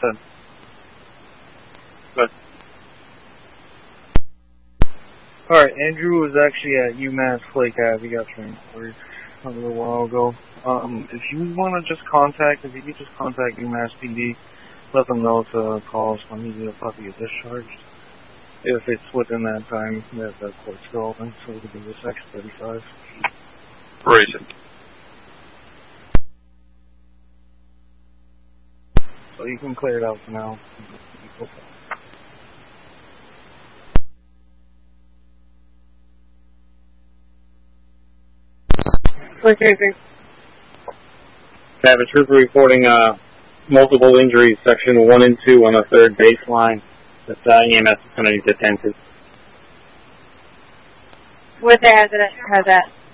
said. But alright, Andrew was actually at UMass Flake Ave. He got transferred a little while ago. If you want to just contact UMass PD, let them know to call us when you probably get discharged. If it's within that time that the court's still open, so we can do this Section 35. Racing. So you can clear it out for now. Okay. Have a trooper reporting multiple injuries, section 1 and 2 on the third baseline. That's EMS is underneath the 10. Where's the hazard? How's that?